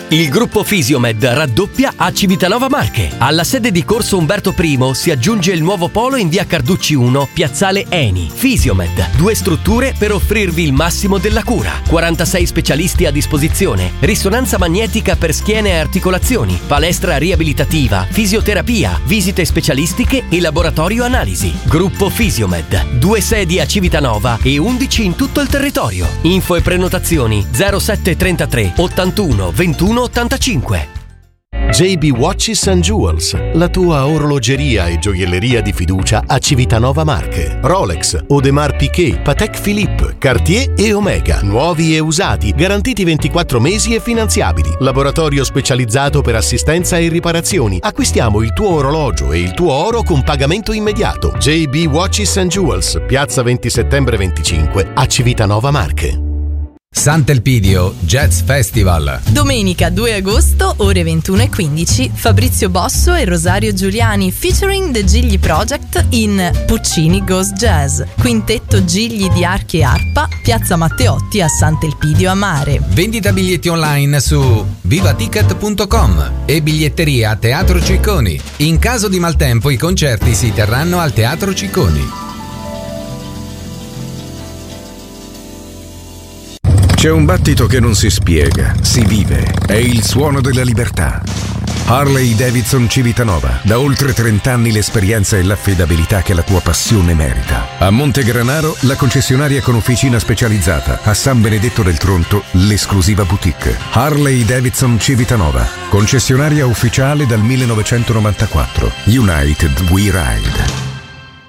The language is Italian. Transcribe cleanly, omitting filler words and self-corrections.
Il gruppo Fisiomed raddoppia a Civitanova Marche. Alla sede di Corso Umberto I si aggiunge il nuovo polo in via Carducci 1, piazzale Eni. Fisiomed, 2 strutture per offrirvi il massimo della cura. 46 specialisti a disposizione. Risonanza magnetica per schiene e articolazioni, palestra riabilitativa, fisioterapia, visite specialistiche e laboratorio analisi. Gruppo Fisiomed, 2 sedi a Civitanova e 11 in tutto il territorio. Info e prenotazioni 0733 81 21 85. JB Watches and Jewels, la tua orologeria e gioielleria di fiducia a Civitanova Marche. Rolex, Audemars Piguet, Patek Philippe, Cartier e Omega. Nuovi e usati, garantiti 24 mesi e finanziabili. Laboratorio specializzato per assistenza e riparazioni. Acquistiamo il tuo orologio e il tuo oro con pagamento immediato. JB Watches and Jewels, piazza 20 settembre 25 a Civitanova Marche. Sant'Elpidio Jazz Festival. Domenica 2 agosto, ore 21:15, Fabrizio Bosso e Rosario Giuliani featuring The Gigli Project in Puccini Goes Jazz. Quintetto Gigli di archi e arpa, piazza Matteotti a Sant'Elpidio a Mare. Vendita biglietti online su vivaticket.com e biglietteria Teatro Cicconi. In caso di maltempo i concerti si terranno al Teatro Cicconi. C'è un battito che non si spiega, si vive. È il suono della libertà. Harley Davidson Civitanova. Da oltre 30 anni l'esperienza e l'affidabilità che la tua passione merita. A Montegranaro la concessionaria con officina specializzata. A San Benedetto del Tronto l'esclusiva boutique. Harley Davidson Civitanova. Concessionaria ufficiale dal 1994. United We Ride.